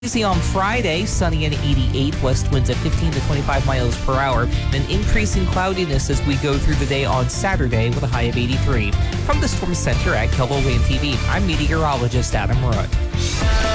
Easy on Friday, sunny and 88, west winds at 15 to 25 miles per hour, then increasing cloudiness as we go through the day on Saturday with a high of 83. From the Storm Center at KELOLAND TV, I'm meteorologist Adam Root.